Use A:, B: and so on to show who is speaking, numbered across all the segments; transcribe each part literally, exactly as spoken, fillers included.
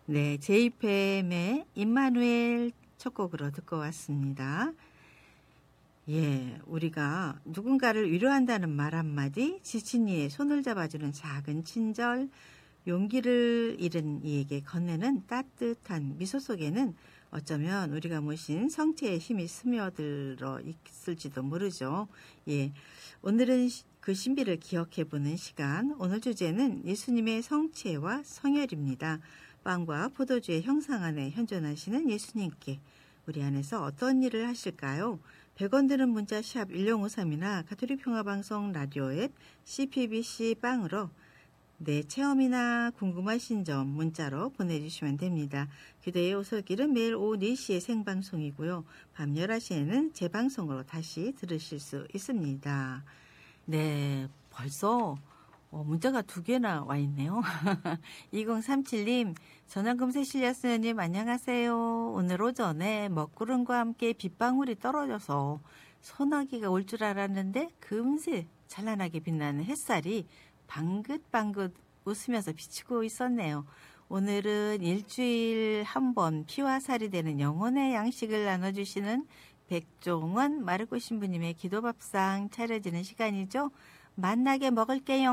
A: 네, 제이피엠의 임마누엘 첫 곡으로 듣고 왔습니다. 예, 우리가 누군가를 위로한다는 말 한마디, 지친 이의 손을 잡아주는 작은 친절, 용기를 잃은 이에게 건네는 따뜻한 미소 속에는 어쩌면 우리가 모신 성체의 힘이 스며들어 있을지도 모르죠. 예, 오늘은 그 신비를 기억해보는 시간, 오늘 주제는 예수님의 성체와 성혈입니다. 빵과 포도주의 형상 안에 현존하시는 예수님께 우리 안에서 어떤 일을 하실까요? 백 원 드는 문자 샵 일공오삼이나 가톨릭 평화방송 라디오 앱 씨피비씨 빵으로 내 체험이나 궁금하신 점 문자로 보내주시면 됩니다. 기도의 오솔길은 매일 오후 네 시에 생방송이고요. 밤 열한 시에는 재방송으로 다시 들으실 수 있습니다. 네, 벌써 어, 문자가 두 개나 와 있네요. 이공삼칠님, 전환금세 실려스님 안녕하세요. 오늘 오전에 먹구름과 함께 빗방울이 떨어져서 소나기가 올 줄 알았는데 금세 찬란하게 빛나는 햇살이 방긋방긋 웃으면서 비치고 있었네요. 오늘은 일주일 한 번 피와 살이 되는 영혼의 양식을 나눠주시는 백종원 마르코 신부님의 기도밥상 차려지는 시간이죠. 만나게 먹을게요.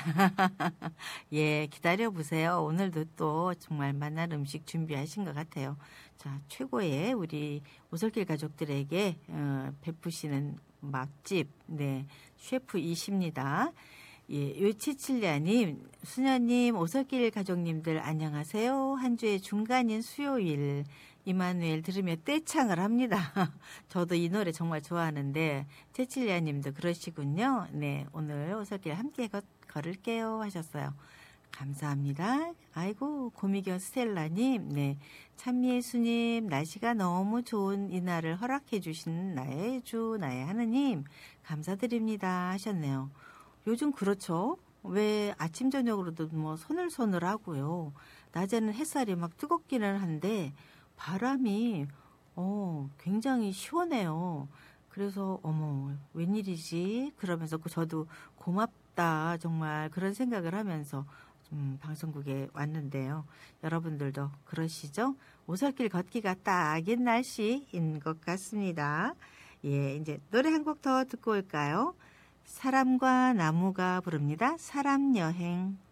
A: 예, 기다려보세요. 오늘도 또 정말 만날 음식 준비하신 것 같아요. 자, 최고의 우리 오솔길 가족들에게 어, 베푸시는 맛집, 네, 셰프이십니다. 예, 요치칠리아님, 수녀님, 오솔길 가족님들 안녕하세요. 한 주의 중간인 수요일 임마누엘 들으며 떼창을 합니다. 저도 이 노래 정말 좋아하는데 채칠리아 님도 그러시군요. 네, 오늘 오솔길 함께 거, 걸을게요 하셨어요. 감사합니다. 아이고, 고미경 스텔라님, 네, 참미예수님, 날씨가 너무 좋은 이날을 허락해 주신 나의 주, 나의 하느님, 감사드립니다 하셨네요. 요즘 그렇죠. 왜 아침 저녁으로도 뭐 서늘서늘 하고요. 낮에는 햇살이 막 뜨겁기는 한데 바람이 어 굉장히 시원해요. 그래서 어머 웬일이지? 그러면서 저도 고맙다 정말 그런 생각을 하면서 좀 방송국에 왔는데요. 여러분들도 그러시죠? 오솔길 걷기가 딱인 날씨인 것 같습니다. 예, 이제 노래 한 곡 더 듣고 올까요? 사람과 나무가 부릅니다. 사람 여행.